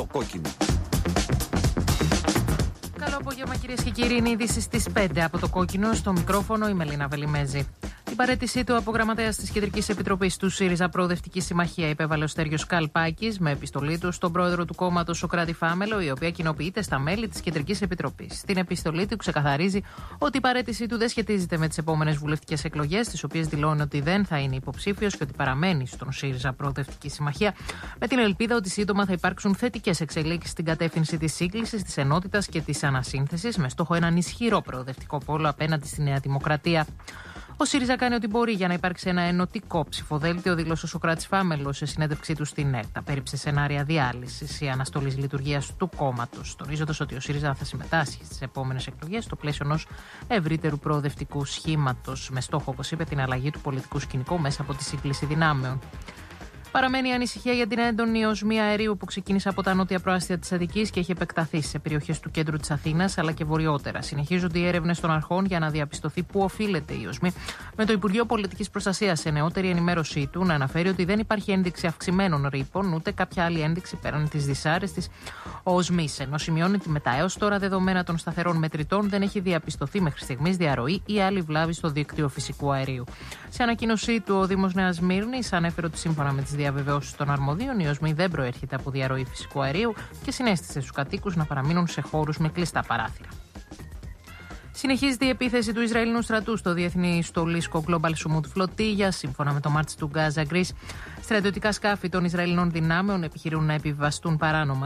στο κόκκινο. Καλό απόγευμα, κυρίες και κύριοι. Είναι ειδήσεις στις 5 από το κόκκινο. Στο μικρόφωνο η Μελίνα Βελιμέζη. Την παραίτησή του από γραμματέας της Κεντρικής Επιτροπής του ΣΥΡΙΖΑ Προοδευτική Συμμαχία υπέβαλε ο Στέργιος Καλπάκης με επιστολή του στον πρόεδρο του κόμματος Σωκράτη Φάμελο, η οποία κοινοποιείται στα μέλη της Κεντρικής Επιτροπής. Στην επιστολή του ξεκαθαρίζει ότι η παραίτησή του δεν σχετίζεται με τις επόμενες βουλευτικές εκλογές, τις οποίες δηλώνει ότι δεν θα είναι υποψήφιος και ότι παραμένει στον ΣΥΡΙΖΑ Προοδευτική Συμμαχία, με την ελπίδα ότι σύντομα θα υπάρξουν θετικές εξελίξεις στην κατεύθυνση της σύγκλησης, της ενότητας και της ανασύνθεσης, με στόχο έναν ισχυρό προοδευτικό πόλο απέναντι στη Νέα Δημοκρατία. Ο ΣΥΡΙΖΑ κάνει ό,τι μπορεί για να υπάρξει ένα ενωτικό ψηφοδέλτιο, δήλωσε ο Σωκράτης Φάμελος σε συνέντευξή του στην ΕΡΤ. Πέριψε σενάρια διάλυσης ή αναστολής λειτουργίας του κόμματος, τονίζοντας ότι ο ΣΥΡΙΖΑ θα συμμετάσχει στις επόμενες εκλογές στο πλαίσιο ενός ευρύτερου προοδευτικού σχήματος, με στόχο, όπως είπε, την αλλαγή του πολιτικού σκηνικού μέσα από τη σύγκληση δυνάμεων. Παραμένει η ανησυχία για την έντονη οσμία αερίου που ξεκίνησε από τα νότια προάστια της Αττικής και έχει επεκταθεί σε περιοχές του κέντρου της Αθήνας αλλά και βορειότερα. Συνεχίζονται οι έρευνες των αρχών για να διαπιστωθεί πού οφείλεται η οσμή, με το Υπουργείο Πολιτικής Προστασίας σε νεότερη ενημέρωσή του να αναφέρει ότι δεν υπάρχει ένδειξη αυξημένων ρήπων ούτε κάποια άλλη ένδειξη πέραν της δυσάρεστης οσμής. Ενώ σημειώνει ότι με τα έως τώρα δεδομένα των σταθερών μετρητών δεν έχει διαπιστωθεί μέχρι στιγμής διαρροή ή άλλη βλάβη στο δίκτυο φυσικού αερίου. Σε ανακοίνωσή του, ο Δήμος Νέας Σμύρνης ανέφερε ότι σύμφωνα με τις διαβεβαιώσεις των αρμοδίων, η οσμή δεν προέρχεται από διαρροή φυσικού αερίου και συνέστησε στους κατοίκους να παραμείνουν σε χώρους με κλειστά παράθυρα. Συνεχίζεται η επίθεση του Ισραηλινού στρατού στο διεθνή στολίσκο Global Sumut Flotilla. Σύμφωνα με το March του Gaza Greece, στρατιωτικά σκάφη των Ισραηλινών δυνάμεων επιχειρούν να επιβιβαστούν παράνομα